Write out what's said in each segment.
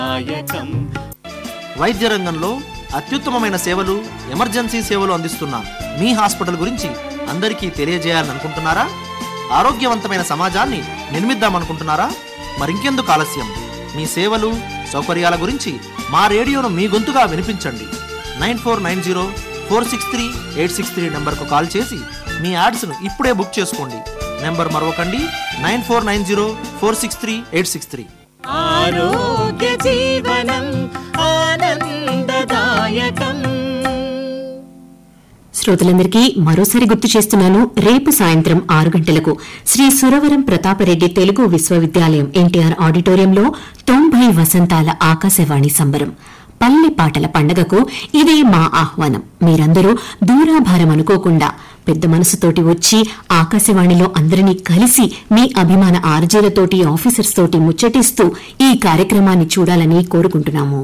వైద్య రంగంలో అత్యుత్తమమైన సేవలు, ఎమర్జెన్సీ సేవలు అందిస్తున్న మీ హాస్పిటల్ గురించి అందరికీ తెలియజేయాలనుకుంటున్నారా? ఆరోగ్యవంతమైన సమాజాన్ని నిర్మిద్దామనుకుంటున్నారా? మరింకెందుకు ఆలస్యం? మీ సేవలు, సౌకర్యాల గురించి మా రేడియోను మీ గొంతుగా వినిపించండి. 9490463863 నంబర్కు కాల్ చేసి మీ యాడ్స్ను ఇప్పుడే బుక్ చేసుకోండి. నెంబర్ మరొకండి, 9490463863. ఆరోగ్య జీవనం ఆనందదాయకం. శ్రోతలందరికీ మరోసారి గుర్తు చేస్తున్నాను, రేపు సాయంత్రం 6 గంటలకు శ్రీ సురవరం ప్రతాపరెడ్డి తెలుగు విశ్వవిద్యాలయం ఎన్టీఆర్ ఆడిటోరియంలో 90 వసంతాల ఆకాశవాణి సంబరం పల్లె పాటల పండగకు ఇదే మా ఆహ్వానం. మీరందరూ దూరాభారం అనుకోకుండా పెద్ద మనసుతోటి వచ్చి ఆకాశవాణిలో అందరినీ కలిసి మీ అభిమాన ఆర్జీలతోటి, ఆఫీసర్స్ తోటి ముచ్చటిస్తూ ఈ కార్యక్రమాన్ని చూడాలని కోరుకుంటున్నాము.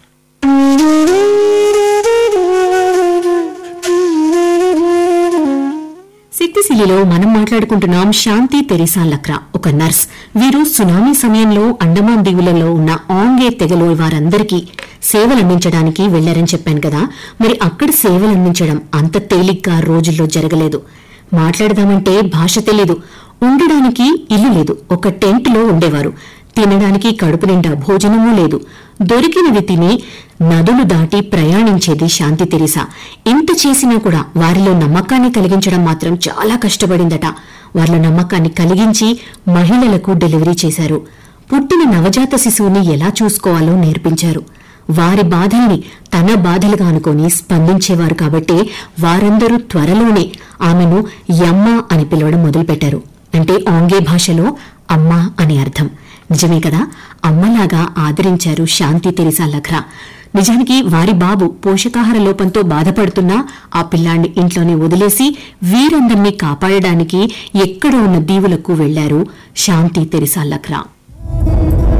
శక్తిశిలిలో మనం మాట్లాడుకుంటున్నాం శాంతి తెరీసా లక్రా, ఒక నర్స్. వీరు సునామీ సమయంలో అండమాన్ దీవులలో ఉన్న ఆంగే తెగలో వారందరికీ సేవలందించడానికి వెళ్లారని చెప్పాను కదా. మరి అక్కడ సేవలందించడం అంత తేలిగ్గా రోజుల్లో జరగలేదు. మాట్లాడదామంటే భాష తెలీదు, ఉండడానికి ఇల్లు లేదు, ఒక టెంట్లో ఉండేవారు. తినడానికి కడుపు నిండా భోజనమూ లేదు. దొరికినవి తిని నదులు దాటి ప్రయాణించేది శాంతి తెరీసా. ఇంత చేసినా కూడా వారిలో నమ్మకాన్ని కలిగించడం మాత్రం చాలా కష్టపడిందట. వారిలో నమ్మకాన్ని కలిగించి మహిళలకు డెలివరీ చేశారు. పుట్టిన నవజాత శిశువుని ఎలా చూసుకోవాలో నేర్పించారు. వారి బాధల్ని తన బాధలుగా అనుకుని స్పందించేవారు కాబట్టే వారందరూ త్వరలోనే ఆమెను యమ్మ అని పిలవడం మొదలుపెట్టారు. అంటే ఆంగే భాషలో అమ్మ అని అర్థం. నిజమే కదా, అమ్మలాగా ఆదరించారు శాంతి తెరీసా లక్రా. నిజానికి వారి బాబు పోషకాహార లోపంతో బాధపడుతున్నా ఆ పిల్లాన్ని ఇంట్లోనే వదిలేసి వీరందరినీ కాపాడడానికి ఎక్కడో ఉన్న దీవులకు వెళ్లారు శాంతి తెరీసా లక్రా.